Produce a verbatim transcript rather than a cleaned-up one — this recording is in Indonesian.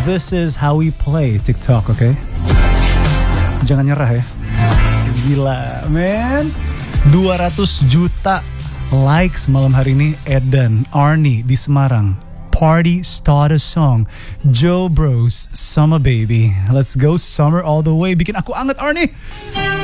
This is how we play TikTok, oke? Okay? Jangan nyerah ya. Gila, man. dua ratus juta likes malam hari ini. Edan, Arnie di Semarang. Party starter song. Joe Bros, Summer Baby. Let's go summer all the way. Bikin aku anget, Arnie.